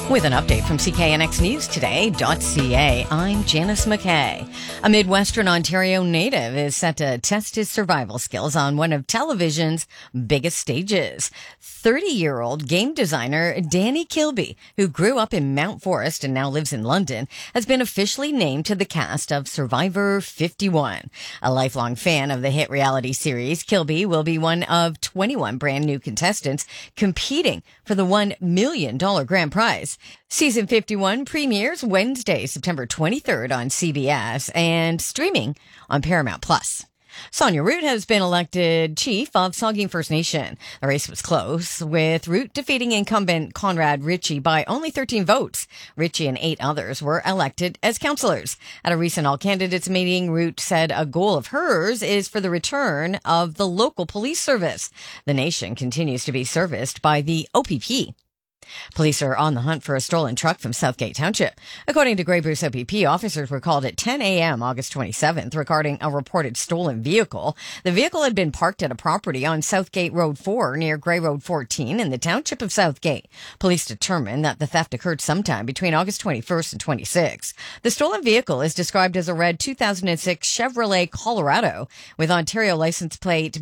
With an update from CKNX News Today.ca, I'm Janice McKay. A Midwestern Ontario native is set to test his survival skills on one of television's biggest stages. 30-year-old game designer Danny Kilby, who grew up in Mount Forest and now lives in London, has been officially named to the cast of Survivor 51. A lifelong fan of the hit reality series, Kilby will be one of 21 brand new contestants competing for the $1 million grand prize. Season 51 premieres Wednesday, September 23rd on CBS and streaming on Paramount+. Sonia Root has been elected chief of Saugeen First Nation. The race was close, with Root defeating incumbent Conrad Ritchie by only 13 votes. Ritchie and 8 others were elected as councillors. At a recent all-candidates meeting, Root said a goal of hers is for the return of the local police service. The nation continues to be serviced by the OPP. Police are on the hunt for a stolen truck from Southgate Township. According to Grey Bruce OPP, officers were called at 10 a.m. August 27th regarding a reported stolen vehicle. The vehicle had been parked at a property on Southgate Road 4 near Grey Road 14 in the township of Southgate. Police determined that the theft occurred sometime between August 21st and 26th. The stolen vehicle is described as a red 2006 Chevrolet Colorado with Ontario license plate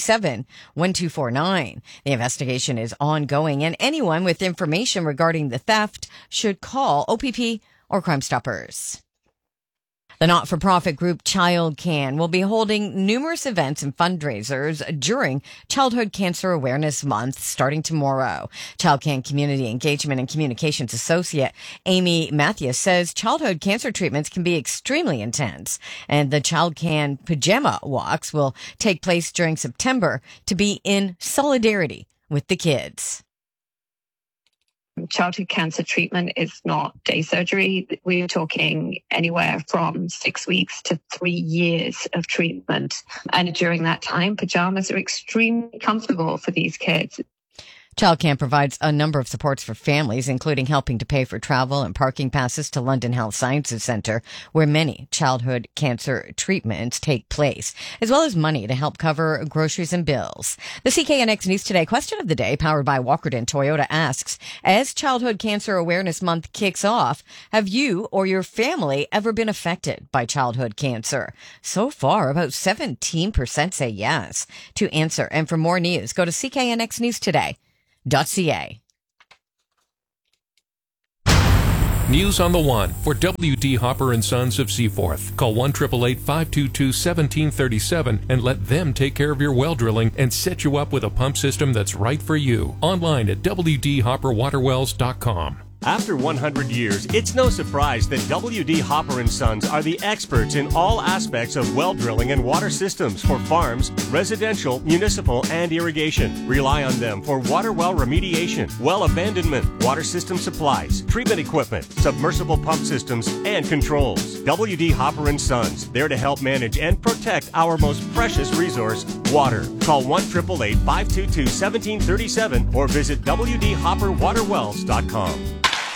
BT7-1249. The investigation is ongoing, and anyone with information regarding the theft should call OPP or Crime Stoppers. The not-for-profit group Child Can will be holding numerous events and fundraisers during Childhood Cancer Awareness Month starting tomorrow. Child Can Community Engagement and Communications Associate Amy Matthews says childhood cancer treatments can be extremely intense, and the Child Can Pajama Walks will take place during September to be in solidarity with the kids. Childhood cancer treatment is not day surgery. We're talking anywhere from 6 weeks to 3 years of treatment. And during that time, pajamas are extremely comfortable for these kids. ChildCan provides a number of supports for families, including helping to pay for travel and parking passes to London Health Sciences Centre, where many childhood cancer treatments take place, as well as money to help cover groceries and bills. The CKNX News Today question of the day, powered by Walkerton Toyota, asks, as Childhood Cancer Awareness Month kicks off, have you or your family ever been affected by childhood cancer? So far, about 17% say yes. To answer and for more news, go to CKNXNewsToday.ca. News on the One for W.D. Hopper and Sons of Seaforth. Call 1-888-522-1737 and let them take care of your well drilling and set you up with a pump system that's right for you. Online at wdhopperwaterwells.com. After 100 years, it's no surprise that W.D. Hopper & Sons are the experts in all aspects of well drilling and water systems for farms, residential, municipal, and irrigation. Rely on them for water well remediation, well abandonment, water system supplies, treatment equipment, submersible pump systems, and controls. W.D. Hopper & Sons, there to help manage and protect our most precious resource, water. Call 1-888-522-1737 or visit wdhopperwaterwells.com.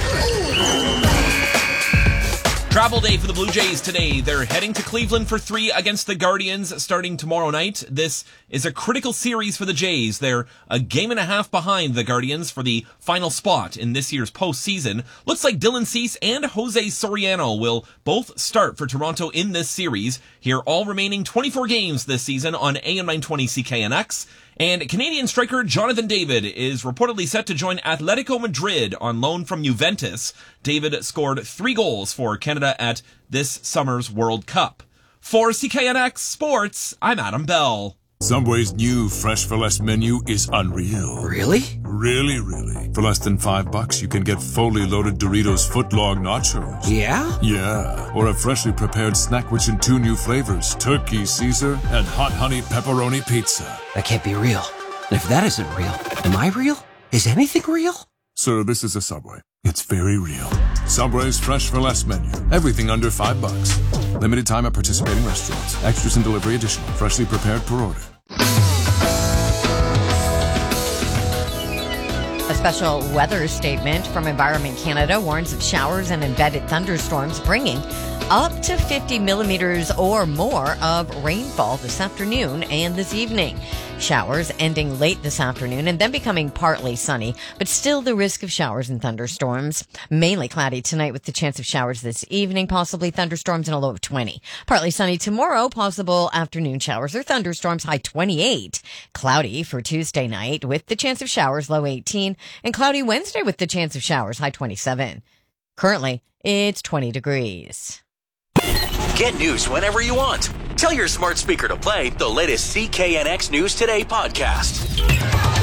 Travel day for the Blue Jays today. They're heading to Cleveland for 3 against the Guardians starting tomorrow night. This is a critical series for the Jays. They're a game and a half behind the Guardians for the final spot in this year's postseason. Looks like Dylan Cease and Jose Soriano will both start for Toronto in this series. Here, all remaining 24 games this season on AM 920 CKNX. And Canadian striker Jonathan David is reportedly set to join Atletico Madrid on loan from Juventus. David scored 3 goals for Canada at this summer's World Cup. For CKNX Sports, I'm Adam Bell. Subway's new Fresh for Less menu is unreal. Really? Really, really. For less than $5, you can get fully loaded Doritos footlong nachos. Yeah? Yeah. Or a freshly prepared snack which in 2 new flavors, turkey Caesar and hot honey pepperoni pizza. That can't be real. And if that isn't real, am I real? Is anything real? Sir, this is a Subway. It's very real. Subway's Fresh for Less menu. Everything under $5. Limited time at participating restaurants. Extras and delivery additional. Freshly prepared per order. A special weather statement from Environment Canada warns of showers and embedded thunderstorms bringing up to 50 millimeters or more of rainfall this afternoon and this evening. Showers ending late this afternoon and then becoming partly sunny, but still the risk of showers and thunderstorms. Mainly cloudy tonight with the chance of showers this evening, possibly thunderstorms and a low of 20. Partly sunny tomorrow, possible afternoon showers or thunderstorms, high 28. Cloudy for Tuesday night with the chance of showers, low 18. And cloudy Wednesday with the chance of showers, high 27. Currently, it's 20 degrees. Get news whenever you want. Tell your smart speaker to play the latest CKNX News Today podcast.